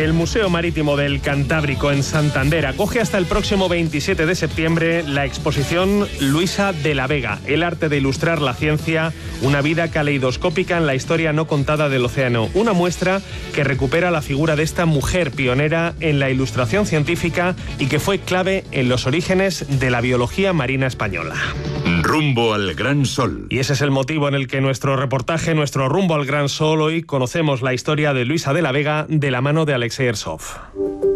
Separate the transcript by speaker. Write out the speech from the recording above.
Speaker 1: El Museo Marítimo del Cantábrico en Santander acoge hasta el próximo 27 de septiembre la exposición Luisa de la Vega, el arte de ilustrar la ciencia, una vida caleidoscópica en la historia no contada del océano. Una muestra que recupera la figura de esta mujer pionera en la ilustración científica y que fue clave en los orígenes de la biología marina española.
Speaker 2: Rumbo al Gran Sol.
Speaker 1: Y ese es el motivo en el que nuestro reportaje, nuestro Rumbo al Gran Sol, hoy conocemos la historia de Luisa de la Vega de la mano de Alexei Ersov.